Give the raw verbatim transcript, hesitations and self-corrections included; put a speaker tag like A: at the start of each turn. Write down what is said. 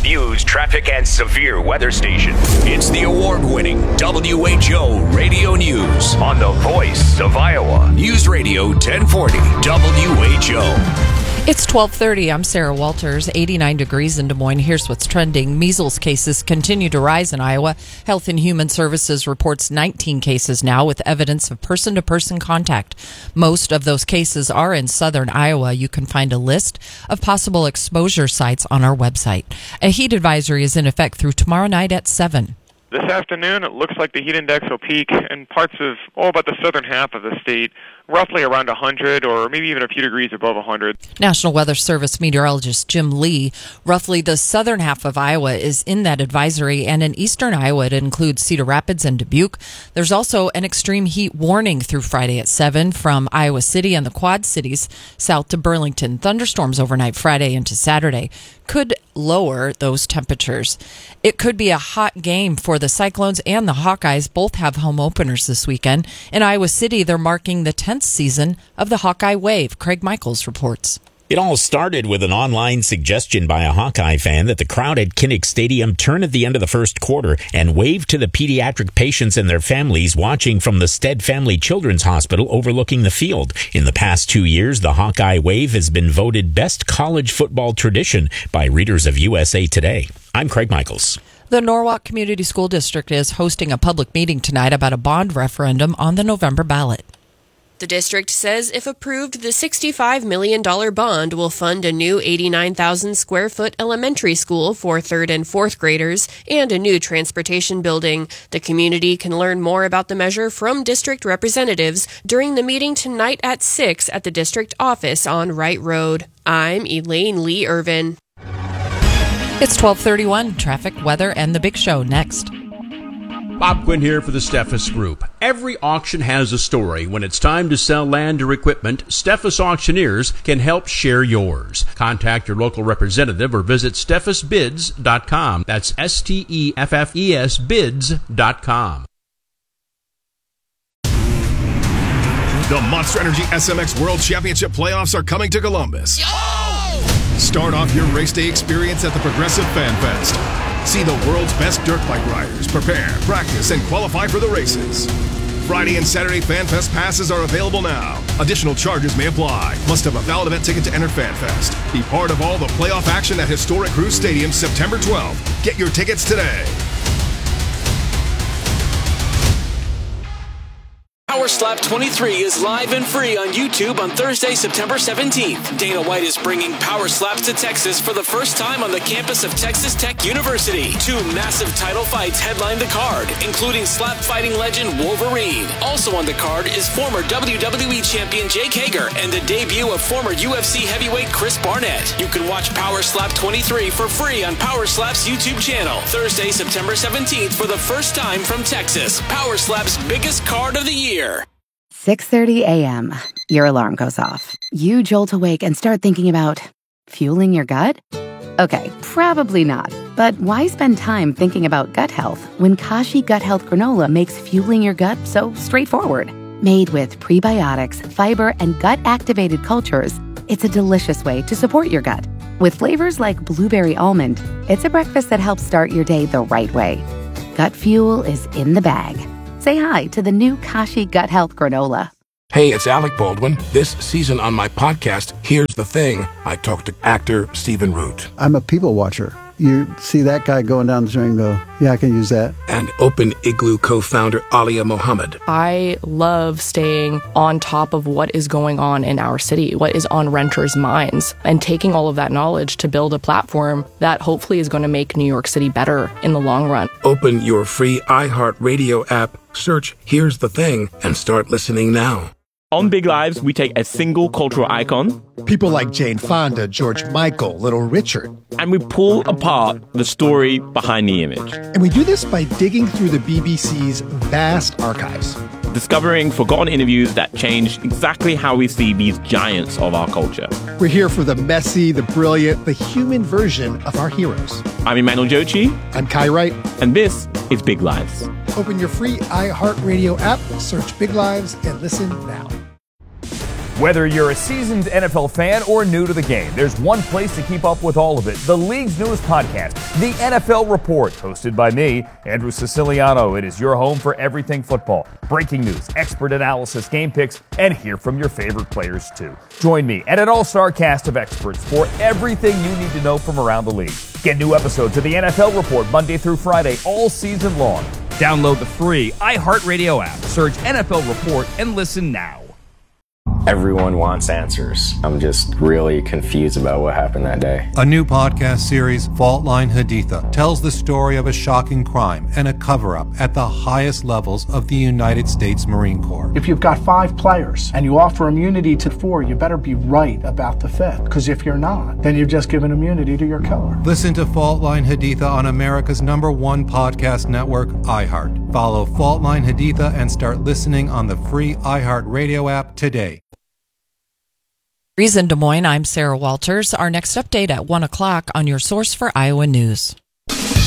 A: News traffic and severe weather station. It's the award-winning W H O Radio News on the voice of Iowa. News Radio ten forty W H O.
B: It's twelve thirty. I'm Sarah Walters. eighty-nine degrees in Des Moines. Here's what's trending. Measles cases continue to rise in Iowa. Health and Human Services reports nineteen cases now with evidence of person-to-person contact. Most of those cases are in southern Iowa. You can find a list of possible exposure sites on our website. A heat advisory is in effect through tomorrow night at seven.
C: This afternoon, it looks like the heat index will peak in parts of, oh, about the southern half of the state, roughly around one hundred or maybe even a few degrees above one hundred.
B: National Weather Service meteorologist Jim Lee. Roughly the southern half of Iowa is in that advisory, and in eastern Iowa it includes Cedar Rapids and Dubuque. There's also an extreme heat warning through Friday at seven from Iowa City and the Quad Cities south to Burlington. Thunderstorms overnight Friday into Saturday could lower those temperatures. It could be a hot game for the Cyclones and the Hawkeyes. Both have home openers this weekend. In Iowa City, they're marking the tenth season of the Hawkeye Wave. Craig Michaels reports.
D: It all started with an online suggestion by a Hawkeye fan that the crowd at Kinnick Stadium turn at the end of the first quarter and wave to the pediatric patients and their families watching from the Stead Family Children's Hospital overlooking the field. In the past two years, the Hawkeye Wave has been voted best college football tradition by readers of U S A Today. I'm Craig Michaels.
B: The Norwalk Community School District is hosting a public meeting tonight about a bond referendum on the November ballot.
E: The district says if approved, the sixty-five million dollars bond will fund a new eighty-nine thousand square foot elementary school for third and fourth graders and a new transportation building. The community can learn more about the measure from district representatives during the meeting tonight at six at the district office on Wright Road. I'm Elaine Lee Irvin.
B: It's twelve thirty-one. Traffic, weather, and the big show next.
F: Bob Quinn here for the Steffes Group. Every auction has a story. When it's time to sell land or equipment, Steffes Auctioneers can help share yours. Contact your local representative or visit steffes bids dot com. That's S T E F F E S bids dot com.
G: The Monster Energy S M X World Championship playoffs are coming to Columbus. Yo! Start off your race day experience at the Progressive Fan Fest. See the world's best dirt bike riders prepare, practice, and qualify for the races. Friday and Saturday Fan Fest passes are available now. Additional charges may apply. Must have a valid event ticket to enter Fan Fest. Be part of all the playoff action at historic Cruz Stadium September twelfth. Get your tickets today.
H: Power Slap twenty-three is live and free on YouTube on Thursday, September seventeenth. Dana White is bringing Power Slaps to Texas for the first time on the campus of Texas Tech University. Two massive title fights headline the card, including slap fighting legend Wolverine. Also on the card is former W W E champion Jake Hager and the debut of former U F C heavyweight Chris Barnett. You can watch Power Slap twenty-three for free on Power Slap's YouTube channel. Thursday, September seventeenth for the first time from Texas. Power Slap's biggest card of the year.
I: six thirty a.m. Your alarm goes off. You jolt awake and start thinking about fueling your gut? Okay, probably not. But why spend time thinking about gut health when Kashi Gut Health Granola makes fueling your gut so straightforward? Made with prebiotics, fiber, and gut-activated cultures, it's a delicious way to support your gut. With flavors like blueberry almond, it's a breakfast that helps start your day the right way. Gut fuel is in the bag. Say hi to the new Kashi Gut Health Granola.
J: Hey, it's Alec Baldwin. This season on my podcast, Here's the Thing, I talk to actor Stephen Root.
K: I'm a people watcher. You see that guy going down the street and go, yeah, I can use that.
J: And Open Igloo co-founder Alia Mohammed.
L: I love staying on top of what is going on in our city, what is on renters' minds, and taking all of that knowledge to build a platform that hopefully is going to make New York City better in the long run.
J: Open your free iHeartRadio app, search Here's the Thing, and start listening now.
M: On Big Lives, we take a single cultural icon,
N: people like Jane Fonda, George Michael, Little Richard,
M: and we pull apart the story behind the image.
N: And we do this by digging through the B B C's vast archives,
M: discovering forgotten interviews that changed exactly how we see these giants of our culture.
N: We're here for the messy, the brilliant, the human version of our heroes.
M: I'm Emmanuel Jochi.
N: I'm Kai Wright.
M: And this is Big Lives.
N: Open your free iHeartRadio app, search Big Lives, and listen now.
O: Whether you're a seasoned N F L fan or new to the game, there's one place to keep up with all of it. The league's newest podcast, The N F L Report, hosted by me, Andrew Siciliano. It is your home for everything football. Breaking news, expert analysis, game picks, and hear from your favorite players too. Join me and an all-star cast of experts for everything you need to know from around the league. Get new episodes of The N F L Report Monday through Friday all season long. Download the free iHeartRadio app, search N F L Report, and listen now.
P: Everyone wants answers. I'm just really confused about what happened that day.
Q: A new podcast series, Fault Line Haditha, tells the story of a shocking crime and a cover-up at the highest levels of the United States Marine Corps.
R: If you've got five players and you offer immunity to four, you better be right about the fifth. Because if you're not, then you've just given immunity to your killer.
Q: Listen to Fault Line Haditha on America's number one podcast network, iHeart. Follow Fault Line Haditha and start listening on the free iHeartRadio app today.
B: In Des Moines, I'm Sarah Walters. Our next update at one o'clock on your source for Iowa news.